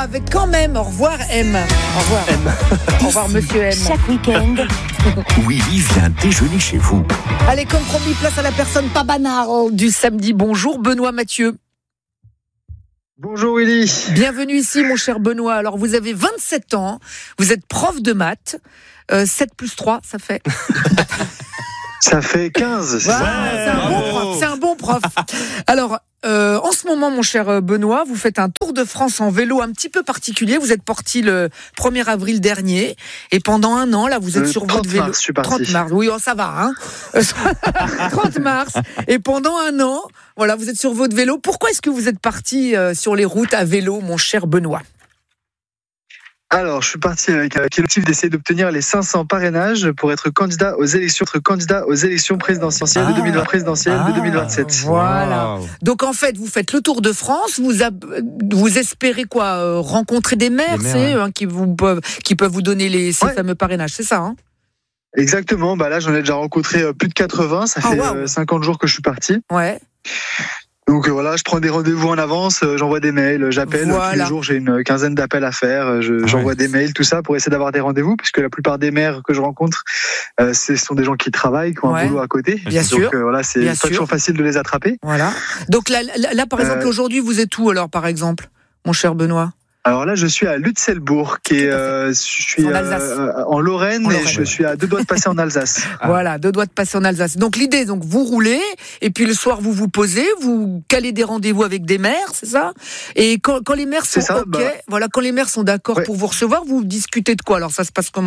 avec quand même. Au revoir M. Au revoir M. Au revoir Monsieur M. Chaque week-end, Willy vient déjeuner chez vous. Allez, comme promis, place à la personne pas banale du samedi. Bonjour Benoît Mathieu. Bonjour Willy. Bienvenue ici mon cher Benoît. Alors vous avez 27 ans, vous êtes prof de maths. 7 plus 3, ça fait... Ça fait 15. C'est un bon prof. C'est un bon prof. Alors, en ce moment, mon cher Benoît, vous faites un tour de France en vélo un petit peu particulier. Vous êtes parti le 1er avril dernier. Et pendant un an, là, vous êtes sur votre vélo. 30 mars, je suis parti. 30 mars, oui, ça va, hein. 30 mars. Et pendant un an, voilà, vous êtes sur votre vélo. Pourquoi est-ce que vous êtes parti sur les routes à vélo, mon cher Benoît ? Alors, je suis parti avec l'objectif d'essayer d'obtenir les 500 parrainages pour être candidat aux élections présidentielles de 2027. Voilà. Donc en fait, vous faites le tour de France, vous espérez quoi, rencontrer des maires, c'est eux qui peuvent vous donner ces fameux parrainages, c'est ça, hein ? Exactement, là j'en ai déjà rencontré plus de 80, ça fait 50 jours que je suis parti. Ouais. Donc voilà, je prends des rendez-vous en avance, j'envoie des mails, j'appelle, tous les jours j'ai une quinzaine d'appels à faire, j'envoie des mails, tout ça pour essayer d'avoir des rendez-vous, puisque la plupart des maires que je rencontre, ce sont des gens qui travaillent, qui ont un boulot à côté. Bien sûr. Donc voilà, c'est pas toujours facile de les attraper. Voilà. Donc là par exemple, aujourd'hui, vous êtes où alors, par exemple, mon cher Benoît ? Alors là, je suis à Lutzelbourg, je suis en Lorraine, et je suis à 2 doigts de passer en Alsace. Voilà, 2 doigts de passer en Alsace. Donc l'idée, vous roulez, et puis le soir vous vous posez, vous calez des rendez-vous avec des maires, c'est ça ? Et quand les maires sont quand les maires sont d'accord pour vous recevoir, vous discutez de quoi ? Alors ça se passe comment ?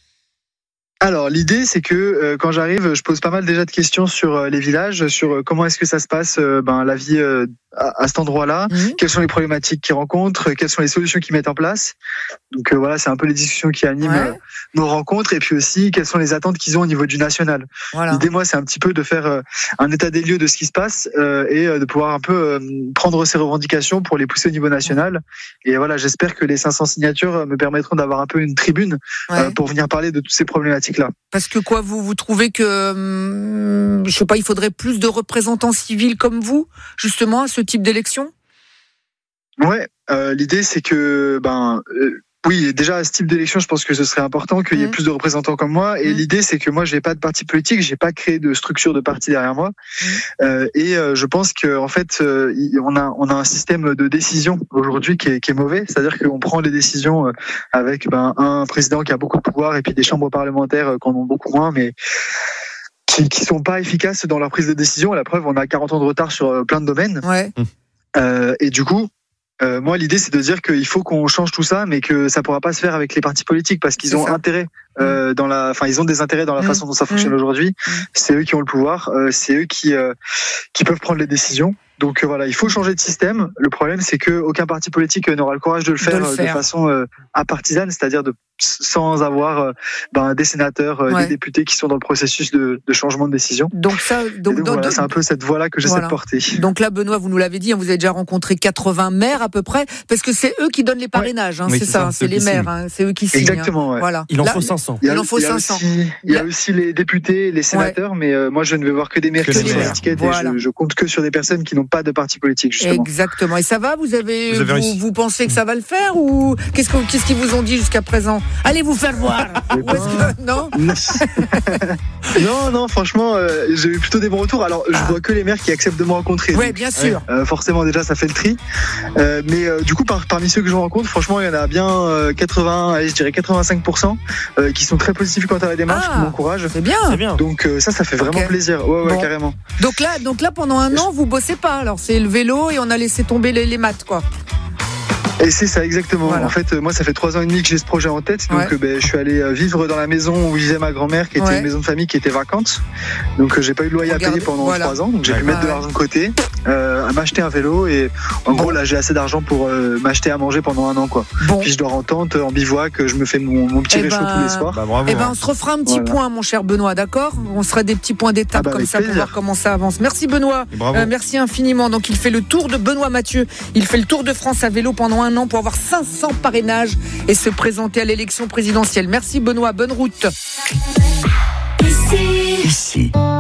Alors l'idée c'est que quand j'arrive, je pose pas mal déjà de questions sur les villages, sur comment est-ce que ça se passe la vie à cet endroit-là, quelles sont les problématiques qu'ils rencontrent, quelles sont les solutions qu'ils mettent en place. Donc voilà, c'est un peu les discussions qui animent nos rencontres, et puis aussi quelles sont les attentes qu'ils ont au niveau du national. Voilà. L'idée, moi, c'est un petit peu de faire un état des lieux de ce qui se passe et de pouvoir un peu prendre ces revendications pour les pousser au niveau national. Et voilà, j'espère que les 500 signatures me permettront d'avoir un peu une tribune pour venir parler de toutes ces problématiques-là. Parce que quoi, vous trouvez que, je sais pas, il faudrait plus de représentants civils comme vous, justement, à ce type d'élection ? Ouais, l'idée c'est que oui, déjà à ce type d'élection, je pense que ce serait important qu'il y ait plus de représentants comme moi. Et l'idée, c'est que moi, j'ai pas de parti politique, j'ai pas créé de structure de parti derrière moi. Et je pense que en fait, on a un système de décision aujourd'hui qui est mauvais. C'est-à-dire qu'on prend les décisions avec un président qui a beaucoup de pouvoir et puis des chambres parlementaires qui en ont beaucoup moins, mais qui sont pas efficaces dans leur prise de décision. À la preuve, on a 40 ans de retard sur plein de domaines. Ouais. Et du coup, moi, l'idée, c'est de dire qu'il faut qu'on change tout ça, mais que ça pourra pas se faire avec les partis politiques, parce qu'ils ont intérêt ils ont des intérêts dans la façon dont ça fonctionne aujourd'hui. C'est eux qui ont le pouvoir, c'est eux qui peuvent prendre les décisions. Donc voilà, il faut changer de système. Le problème, c'est que aucun parti politique n'aura le courage de le faire de façon apartisane, c'est-à-dire sans avoir des sénateurs, des députés qui sont dans le processus de changement de décision. Donc voilà, c'est un peu cette voie-là que j'essaie de porter. Donc là, Benoît, vous nous l'avez dit, vous avez déjà rencontré 80 maires à peu près, parce que c'est eux qui donnent les parrainages, c'est ça, c'est les maires, c'est eux qui signent. Exactement, ouais. Voilà. Il en faut 500. Il en faut 500. Il y a aussi les députés, les sénateurs, mais moi je ne vais voir que des maires qui sont sur l'étiquette, et je compte que sur des personnes qui n'ont pas de parti politique, justement. Exactement. Et ça va, vous pensez que ça va le faire, ou qu'est-ce qu'ils vous ont dit jusqu'à présent ? Allez vous faire voir. Non, non, franchement, j'ai eu plutôt des bons retours. Alors, je vois que les maires qui acceptent de me rencontrer. Oui, bien sûr. Forcément, déjà, ça fait le tri. Mais du coup, parmi ceux que je rencontre, franchement, il y en a bien 85% qui sont très positifs quant à la démarche, qui m'encouragent. C'est bien. Donc ça fait vraiment plaisir. Ouais, carrément. Donc là, pendant un an, vous bossez pas. Alors, c'est le vélo et on a laissé tomber les maths, quoi. Et c'est ça, exactement. Voilà. En fait, moi, ça fait 3 ans et demi que j'ai ce projet en tête. Donc, je suis allé vivre dans la maison où vivait ma grand-mère, qui était une maison de famille qui était vacante. Donc, j'ai pas eu de loyer à payer pendant 3 ans. Donc, j'ai pu mettre de l'argent de côté, m'acheter un vélo. Et en gros, là, j'ai assez d'argent pour m'acheter à manger pendant un an, quoi. Puis, je dors en tente, en bivouac. Je me fais mon petit réchaud tous les soirs. Bravo, on se refera un petit point, mon cher Benoît, d'accord ? On se fera des petits points d'étape comme ça pour voir comment ça avance. Merci, Benoît. Merci infiniment. Donc, il fait le tour de Benoît Mathieu. Il fait le tour de France à vélo pendant un an pour avoir 500 parrainages et se présenter à l'élection présidentielle. Merci Benoît, bonne route. Ici.